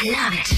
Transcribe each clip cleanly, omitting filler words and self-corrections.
I love it。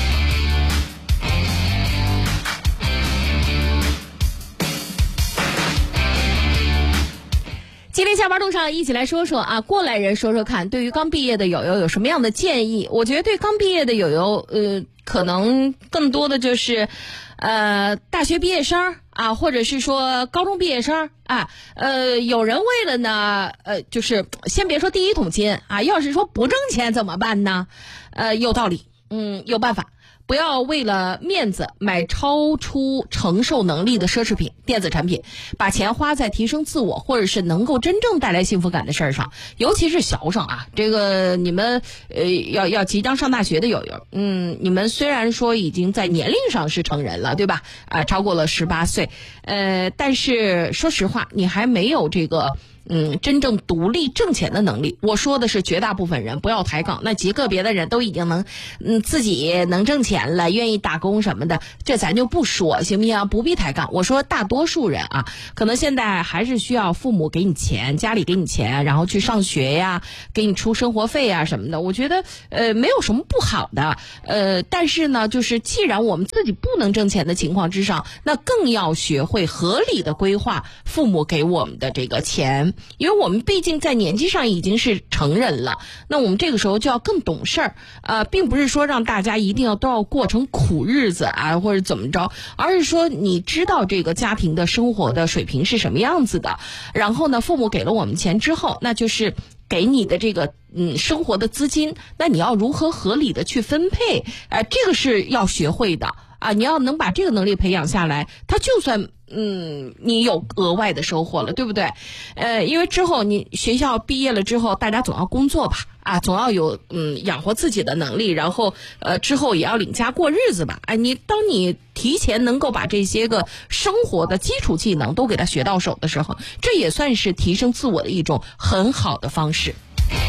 今天下班路上一起来说说啊，过来人说说看，对于刚毕业的友友有什么样的建议？我觉得对刚毕业的友友，可能更多的就是，大学毕业生啊，或者是说高中毕业生啊，有人为了呢，就是先别说第一桶金啊，要是说不挣钱怎么办呢？有道理，有办法。不要为了面子买超出承受能力的奢侈品、电子产品，把钱花在提升自我或者是能够真正带来幸福感的事儿上。尤其是小生啊，这个你们要即将上大学的友友，你们虽然说已经在年龄上是成人了，对吧？超过了18岁，但是说实话，你还没有这个。真正独立挣钱的能力，我说的是绝大部分人，不要抬杠。那极个别的人都已经能，自己能挣钱了，愿意打工什么的，这咱就不说，行不行？不必抬杠。我说大多数人啊，可能现在还是需要父母给你钱，家里给你钱，然后去上学呀，给你出生活费呀什么的。我觉得没有什么不好的，但是呢，就是既然我们自己不能挣钱的情况之上，那更要学会合理的规划父母给我们的这个钱。因为我们毕竟在年纪上已经是成人了，那我们这个时候就要更懂事儿，并不是说让大家一定都要过成苦日子啊，或者怎么着，而是说你知道这个家庭的生活的水平是什么样子的，然后呢，父母给了我们钱之后，那就是给你的这个生活的资金，那你要如何合理的去分配，这个是要学会的啊，你要能把这个能力培养下来，他就算你有额外的收获了，对不对？因为之后你学校毕业了之后，大家总要工作吧，总要有养活自己的能力，然后之后也要领家过日子吧。当你提前能够把这些个生活的基础技能都给他学到手的时候，这也算是提升自我的一种很好的方式。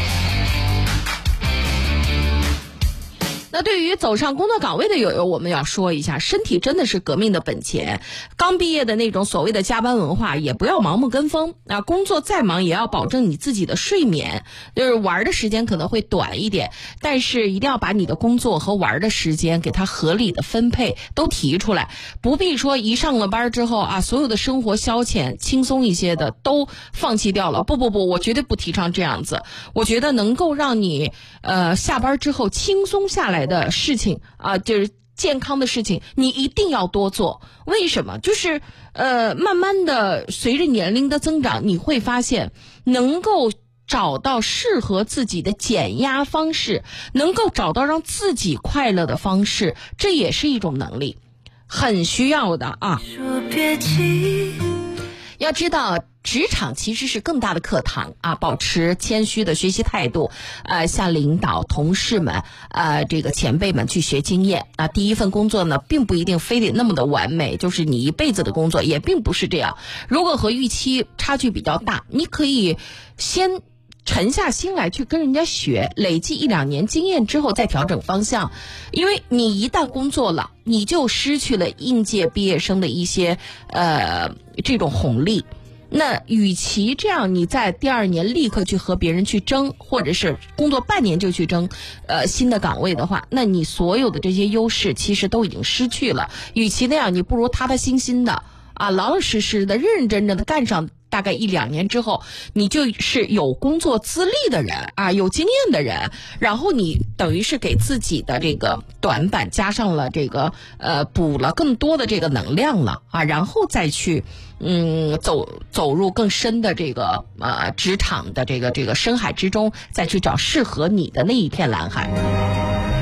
那对于走上工作岗位的友友，我们要说一下，身体真的是革命的本钱。刚毕业的那种所谓的加班文化，也不要盲目跟风啊。工作再忙，也要保证你自己的睡眠，就是玩的时间可能会短一点，但是一定要把你的工作和玩的时间给它合理的分配，都提出来。不必说一上了班之后啊，所有的生活消遣轻松一些的都放弃掉了。不，我绝对不提倡这样子。我觉得能够让你下班之后轻松下来的事情啊，就是健康的事情，你一定要多做。为什么？就是慢慢的随着年龄的增长，你会发现能够找到适合自己的减压方式，能够找到让自己快乐的方式，这也是一种能力，很需要的啊。说别急，要知道职场其实是更大的课堂啊，保持谦虚的学习态度，向领导、同事们、这个前辈们去学经验啊。第一份工作呢，并不一定非得那么的完美，就是你一辈子的工作也并不是这样。如果和预期差距比较大，你可以先沉下心来去跟人家学，累计1-2年经验之后再调整方向。因为你一旦工作了，你就失去了应届毕业生的一些这种红利。那与其这样，你在第2年立刻去和别人去争，或者是工作半年就去争新的岗位的话，那你所有的这些优势其实都已经失去了。与其那样，你不如踏踏心心的老老实实的、认认真真的干上大概1-2年之后，你就是有工作资历的人啊，有经验的人，然后你等于是给自己的这个短板加上了这个补了更多的这个能量了啊，然后再去走入更深的这个职场的这个深海之中，再去找适合你的那一片蓝海。